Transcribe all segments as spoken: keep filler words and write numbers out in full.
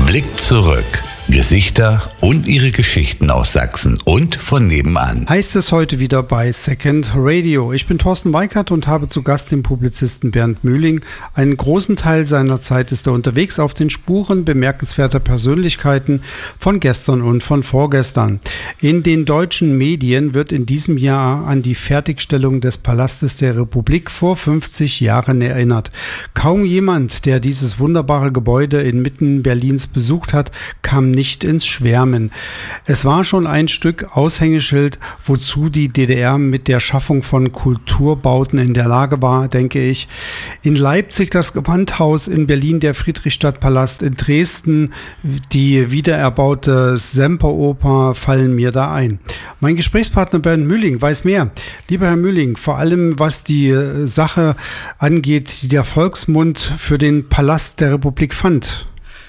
Blick zurück. Gesichter und ihre Geschichten aus Sachsen und von nebenan. Heißt es heute wieder bei Second Radio. Ich bin Thorsten Weikert und habe zu Gast den Publizisten Bernd Mühling. Einen großen Teil seiner Zeit ist er unterwegs auf den Spuren bemerkenswerter Persönlichkeiten von gestern und von vorgestern. In den deutschen Medien wird in diesem Jahr an die Fertigstellung des Palastes der Republik vor fünfzig Jahren erinnert. Kaum jemand, der dieses wunderbare Gebäude inmitten Berlins besucht hat, kam nicht ins Schwärmen. Es war schon ein Stück Aushängeschild, wozu die D D R mit der Schaffung von Kulturbauten in der Lage war, denke ich. In Leipzig das Gewandhaus, in Berlin der Friedrichstadtpalast, in Dresden die wiedererbaute Semperoper fallen mir da ein. Mein Gesprächspartner Bernd Mühling weiß mehr. Lieber Herr Mühling, vor allem was die Sache angeht, die der Volksmund für den Palast der Republik fand.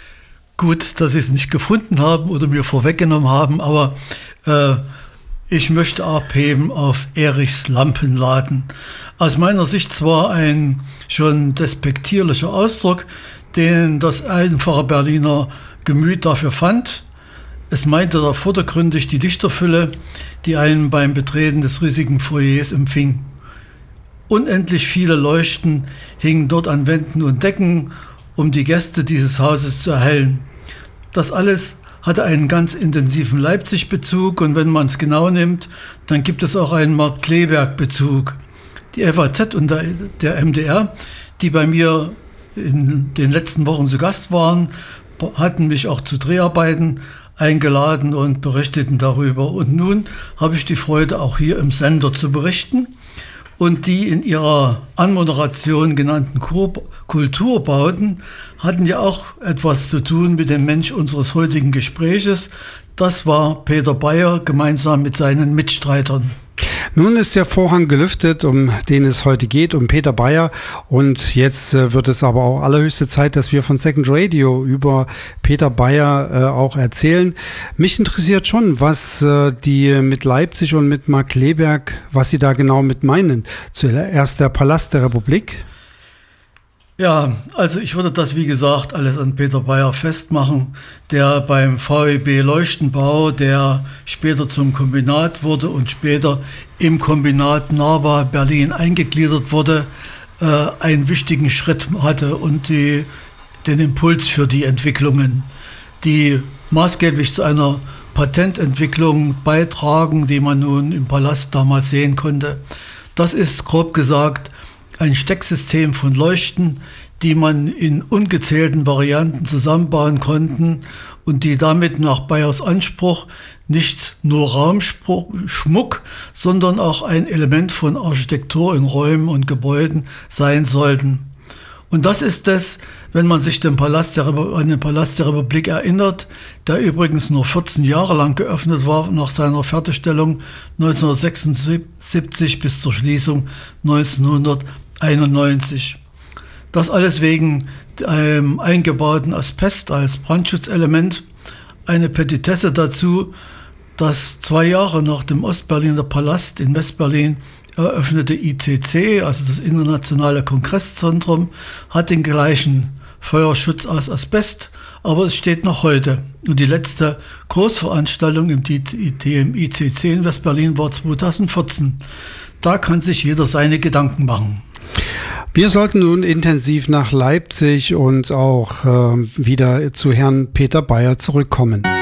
Gut, dass Sie es nicht gefunden haben oder mir vorweggenommen haben, aber äh, ich möchte abheben auf Erichs Lampenladen. Aus meiner Sicht zwar ein schon despektierlicher Ausdruck, den das einfache Berliner Gemüt dafür fand. Es meinte da vordergründig die Lichterfülle, die einen beim Betreten des riesigen Foyers empfing. Unendlich viele Leuchten hingen dort an Wänden und Decken, um die Gäste dieses Hauses zu erhellen. Das alles hatte einen ganz intensiven Leipzig-Bezug und wenn man es genau nimmt, dann gibt es auch einen Markt-Kleeberg-Bezug. Die F A Z und der, der M D R, die bei mir in den letzten Wochen zu Gast waren, hatten mich auch zu Dreharbeiten eingeladen und berichteten darüber. Und nun habe ich die Freude, auch hier im Sender zu berichten. Und die in ihrer Anmoderation genannten Kulturbauten hatten ja auch etwas zu tun mit dem Mensch unseres heutigen Gespräches. Das war Peter Beyer gemeinsam mit seinen Mitstreitern. Nun ist der Vorhang gelüftet, um den es heute geht, um Peter Beyer. Und jetzt äh, wird es aber auch allerhöchste Zeit, dass wir von Second Radio über Peter Beyer äh, auch erzählen. Mich interessiert schon, was äh, die mit Leipzig und mit Markt-Kleeberg, was Sie da genau mit meinen. Zuerst der Palast der Republik. Ja, also ich würde das, wie gesagt, alles an Peter Beyer festmachen, der beim V E B Leuchtenbau, der später zum Kombinat wurde und später im Kombinat Narva Berlin eingegliedert wurde, äh, einen wichtigen Schritt hatte und die, den Impuls für die Entwicklungen, die maßgeblich zu einer Patententwicklung beitragen, die man nun im Palast damals sehen konnte. Das ist grob gesagt ein Stecksystem von Leuchten, die man in ungezählten Varianten zusammenbauen konnten und die damit nach Beyers Anspruch nicht nur Raumschmuck, sondern auch ein Element von Architektur in Räumen und Gebäuden sein sollten. Und das ist es, wenn man sich den Palast der, an den Palast der Republik erinnert, der übrigens nur vierzehn Jahre lang geöffnet war nach seiner Fertigstellung neunzehnhundertsechsundsiebzig bis zur Schließung neunzehnhunderteinundneunzig. Das alles wegen einem eingebauten Asbest als Brandschutzelement. Eine Petitesse dazu, dass zwei Jahre nach dem Ostberliner Palast in Westberlin eröffnete I C C, also das Internationale Kongresszentrum, hat den gleichen Feuerschutz aus Asbest, aber es steht noch heute. Und die letzte Großveranstaltung im I C C in Westberlin war zweitausendvierzehn. Da kann sich jeder seine Gedanken machen. Wir sollten nun intensiv nach Leipzig und auch äh, wieder zu Herrn Peter Beyer zurückkommen.